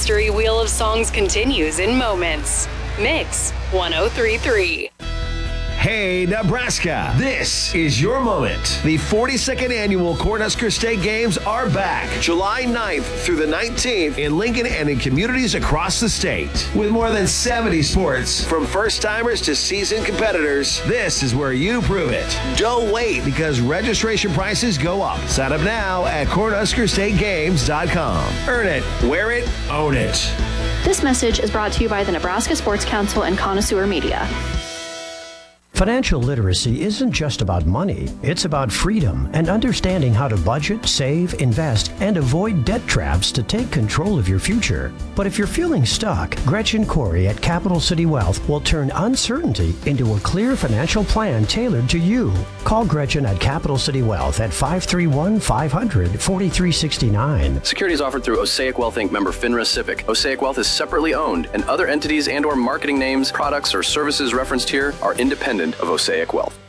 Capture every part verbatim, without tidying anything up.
Mystery Wheel of Songs continues in moments. Mix one oh three point three. Hey, Nebraska, this is your moment. The forty-second annual Cornhusker State Games are back July ninth through the nineteenth in Lincoln and in communities across the state. With more than seventy sports, from first-timers to seasoned competitors, this is where you prove it. Don't wait, because registration prices go up. Sign up now at cornhusker state games dot com. Earn it, wear it, own it. This message is brought to you by the Nebraska Sports Council and Connoisseur Media. Financial literacy isn't just about money. It's about freedom and understanding how to budget, save, invest, and avoid debt traps to take control of your future. But if you're feeling stuck, Gretchen Corey at Capital City Wealth will turn uncertainty into a clear financial plan tailored to you. Call Gretchen at Capital City Wealth at five three one, five hundred, forty-three sixty-nine. Securities offered through Osaic Wealth Incorporated, member FINRA SIPC. Osaic Wealth is separately owned, and other entities and or marketing names, products, or services referenced here are independent of Osaic Wealth.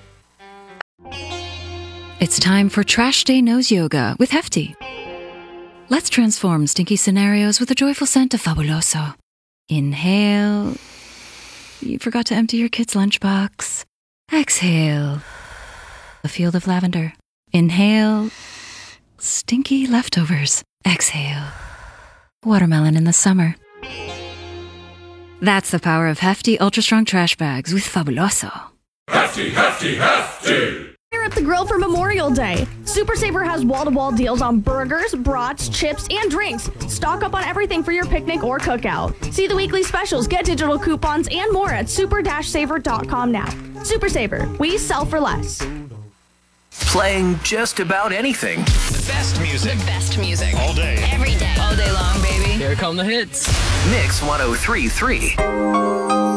It's time for Trash Day Nose Yoga with Hefty. Let's transform stinky scenarios with a joyful scent of Fabuloso. Inhale. You forgot to empty your kid's lunchbox. Exhale. A field of lavender. Inhale. Stinky leftovers. Exhale. Watermelon in the summer. That's the power of Hefty Ultra Strong Trash Bags with Fabuloso. Hefty, hefty, hefty! Here at the grill for Memorial Day. Super Saver has wall-to-wall deals on burgers, brats, chips, and drinks. Stock up on everything for your picnic or cookout. See the weekly specials, get digital coupons, and more at super saver dot com now. Super Saver, we sell for less. Playing just about anything. The best music. The best music. All day. Every day. All day long, baby. Here come the hits. Mix one oh three point three.